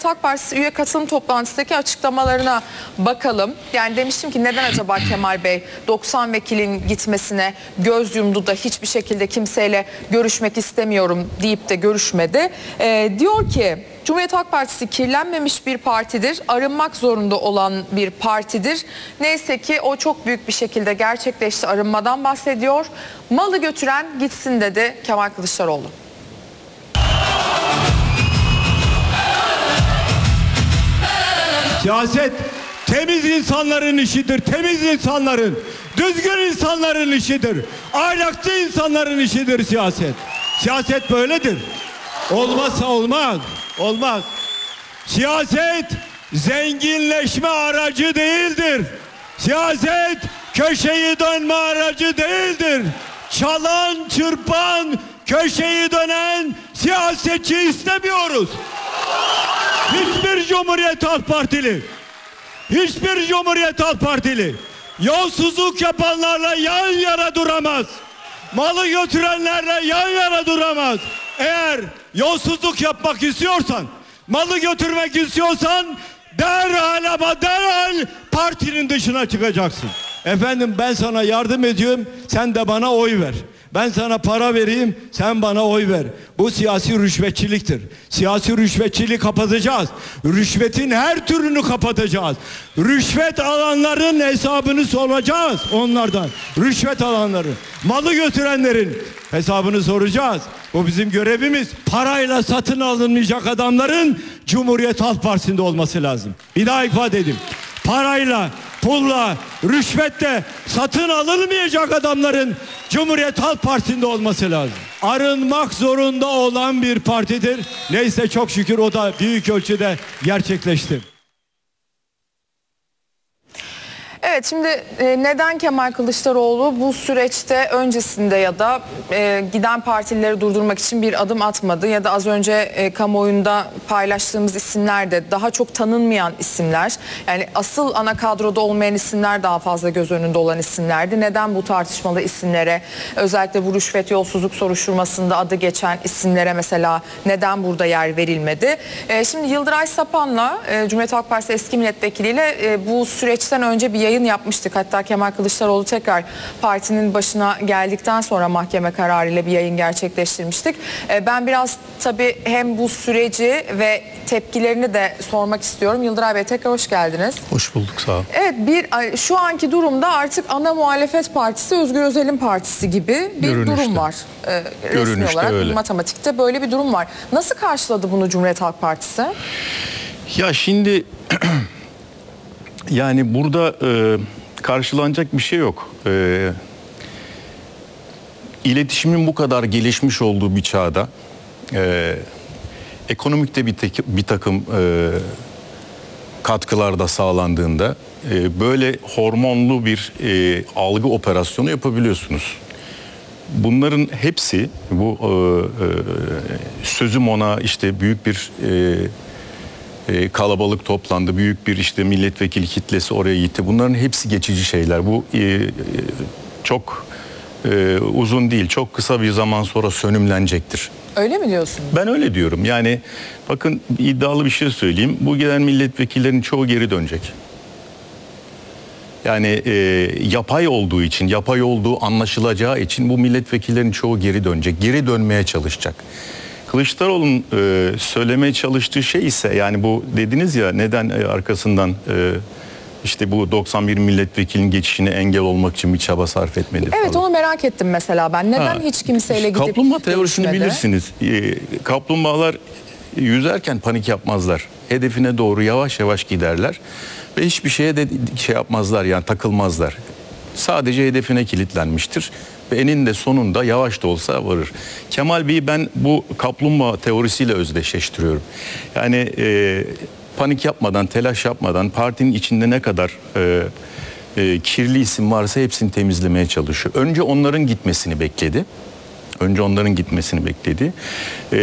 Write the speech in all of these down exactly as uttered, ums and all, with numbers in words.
Cumhuriyet Halk Partisi üye katılım toplantısındaki açıklamalarına bakalım. Yani demiştim ki neden acaba Kemal Bey doksan vekilin gitmesine göz yumdu da hiçbir şekilde kimseyle görüşmek istemiyorum deyip de görüşmedi. Ee, diyor ki Cumhuriyet Halk Partisi kirlenmemiş bir partidir, arınmak zorunda olan bir partidir. Neyse ki o çok büyük bir şekilde gerçekleşti, arınmadan bahsediyor. Malı götüren gitsin dedi Kemal Kılıçdaroğlu. Siyaset temiz insanların işidir, temiz insanların, düzgün insanların işidir, ahlaklı insanların işidir siyaset. Siyaset böyledir. Olmazsa olmaz, olmaz. Siyaset zenginleşme aracı değildir. Siyaset köşeyi dönme aracı değildir. Çalan, çırpan, köşeyi dönen siyasetçi istemiyoruz. Hiçbir Cumhuriyet Halk Partili, hiçbir Cumhuriyet Halk Partili yolsuzluk yapanlarla yan yana duramaz. Malı götürenlerle yan yana duramaz. Eğer yolsuzluk yapmak istiyorsan, malı götürmek istiyorsan derhal ama derhal partinin dışına çıkacaksın. Efendim ben sana yardım ediyorum, sen de bana oy ver. Ben sana para vereyim, sen bana oy ver. Bu siyasi rüşvetçiliktir. Siyasi rüşvetçiliği kapatacağız. Rüşvetin her türünü kapatacağız. Rüşvet alanların hesabını soracağız onlardan. Rüşvet alanların, malı götürenlerin hesabını soracağız. Bu bizim görevimiz. Parayla satın alınmayacak adamların Cumhuriyet Halk Partisi'nde olması lazım. Bir daha ifade edeyim. Parayla, pulla, rüşvetle satın alınmayacak adamların Cumhuriyet Halk Partisi'nde olması lazım. Arınmak zorunda olan bir partidir. Neyse çok şükür o da büyük ölçüde gerçekleşti. Evet, şimdi e, neden Kemal Kılıçdaroğlu bu süreçte öncesinde ya da e, giden partileri durdurmak için bir adım atmadı ya da az önce e, kamuoyunda paylaştığımız isimler de daha çok tanınmayan isimler, yani asıl ana kadroda olmayan isimler daha fazla göz önünde olan isimlerdi. Neden bu tartışmalı isimlere, özellikle bu rüşvet yolsuzluk soruşturmasında adı geçen isimlere mesela neden burada yer verilmedi? E, şimdi Yıldıray Sapan'la e, Cumhuriyet Halk Partisi eski milletvekiliyle e, bu süreçten önce bir yayın yapmıştık. Hatta Kemal Kılıçdaroğlu tekrar partinin başına geldikten sonra mahkeme kararıyla bir yayın gerçekleştirmiştik. Ben biraz tabii hem bu süreci ve tepkilerini de sormak istiyorum. Yıldıray Bey tekrar hoş geldiniz. Hoş bulduk, sağ olun. Evet, bir şu anki durumda artık ana muhalefet partisi Özgür Özel'in partisi gibi bir Görünüşte. durum var. Ee, resmi Görünüşte olarak öyle. matematikte böyle bir durum var. Nasıl karşıladı bunu Cumhuriyet Halk Partisi? Ya şimdi yani burada e, karşılanacak bir şey yok. E, iletişimin bu kadar gelişmiş olduğu bir çağda e, ekonomikte bir, tek, bir takım e, katkılar da sağlandığında e, böyle hormonlu bir e, algı operasyonu yapabiliyorsunuz. Bunların hepsi bu e, e, sözüm ona işte büyük bir e, e, kalabalık toplandı, büyük bir işte milletvekili kitlesi oraya gitti. Bunların hepsi geçici şeyler. Bu e, e, çok e, uzun değil, çok kısa bir zaman sonra sönümlenecektir. Öyle mi diyorsun? Ben öyle diyorum. Yani bakın iddialı bir şey söyleyeyim. Bu gelen milletvekillerinin çoğu geri dönecek. Yani e, yapay olduğu için, yapay olduğu anlaşılacağı için bu milletvekillerinin çoğu geri dönecek. Geri dönmeye çalışacak. Kılıçdaroğlu'nun e, söylemeye çalıştığı şey ise, yani bu dediniz ya neden e, arkasından e, işte bu doksan bir milletvekilinin geçişine engel olmak için bir çaba sarf etmedi falan. Evet, onu merak ettim mesela ben. Neden ha, hiç kimseyle gidip kaplumbağa teorisini görüşmedi? bilirsiniz. E, kaplumbağalar yüzerken panik yapmazlar. Hedefine doğru yavaş yavaş giderler ve hiçbir şeye de şey yapmazlar, yani takılmazlar. Sadece hedefine kilitlenmiştir ve eninde sonunda yavaş da olsa varır. Kemal Bey'i ben bu kaplumbağa teorisiyle özdeşleştiriyorum. Yani e, panik yapmadan, telaş yapmadan partinin içinde ne kadar e, e, kirli isim varsa hepsini temizlemeye çalışıyor. Önce onların gitmesini bekledi. Önce onların gitmesini bekledi. E,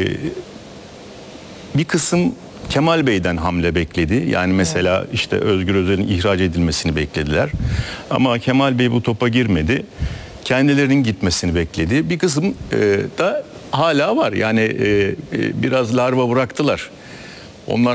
bir kısım Kemal Bey'den hamle bekledi. Yani mesela işte Özgür Özel'in ihraç edilmesini beklediler. Ama Kemal Bey bu topa girmedi. Kendilerinin gitmesini bekledi. Bir kısım e, da hala var. Yani e, e, biraz larva bıraktılar. Onlar